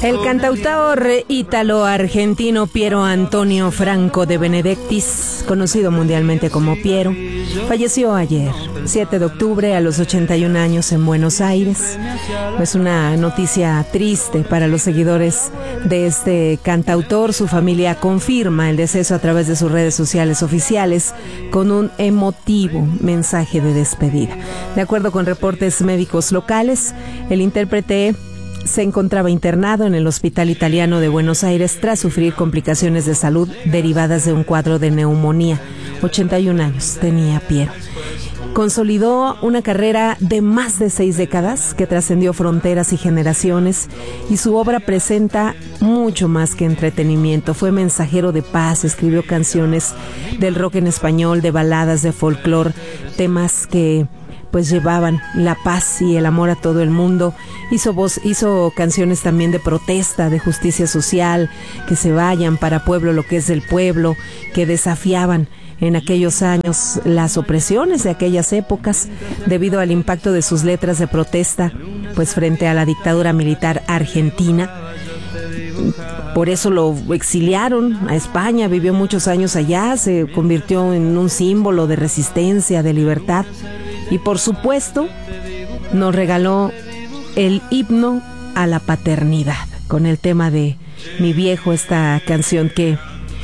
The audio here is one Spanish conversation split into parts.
El cantautor ítalo-argentino Piero Antonio Franco de Benedettis, conocido mundialmente como Piero, falleció ayer, 7 de octubre, a los 81 años en Buenos Aires. Es una noticia triste para los seguidores de este cantautor. Su familia confirma el deceso a través de sus redes sociales oficiales con un emotivo mensaje de despedida. De acuerdo con reportes médicos locales, el intérprete se encontraba internado en el Hospital Italiano de Buenos Aires tras sufrir complicaciones de salud derivadas de un cuadro de neumonía. 81 años tenía Piero. Consolidó una carrera de más de 6 décadas que trascendió fronteras y generaciones, y su obra presenta mucho más que entretenimiento. Fue mensajero de paz, escribió canciones del rock en español, de baladas, de folclore, temas que pues llevaban la paz y el amor a todo el mundo. Hizo canciones también de protesta, de justicia social, que se vayan para pueblo lo que es del pueblo, que desafiaban en aquellos años las opresiones de aquellas épocas, debido al impacto de sus letras de protesta, pues frente a la dictadura militar argentina. Por eso lo exiliaron a España, vivió muchos años allá, se convirtió en un símbolo de resistencia, de libertad. Y por supuesto, nos regaló el himno a la paternidad, con el tema de Mi Viejo, esta canción que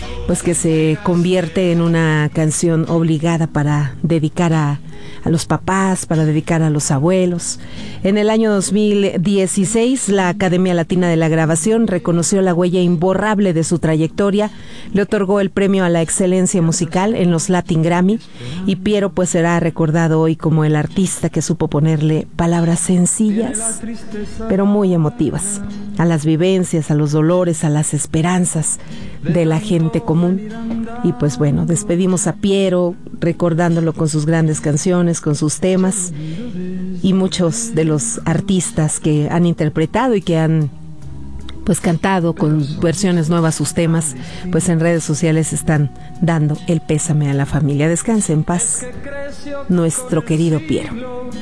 se convierte en una canción obligada para dedicar a los papás, para dedicar a los abuelos. En el año 2016, la Academia Latina de la Grabación reconoció la huella imborrable de su trayectoria, le otorgó el premio a la excelencia musical en los Latin Grammy, y Piero pues será recordado hoy como el artista que supo ponerle palabras sencillas, pero muy emotivas, a las vivencias, a los dolores, a las esperanzas de la gente común. Y pues bueno, despedimos a Piero recordándolo con sus grandes canciones, con sus temas, y muchos de los artistas que han interpretado y que han pues cantado con versiones nuevas sus temas, pues en redes sociales están dando el pésame a la familia. Descanse en paz, nuestro querido Piero.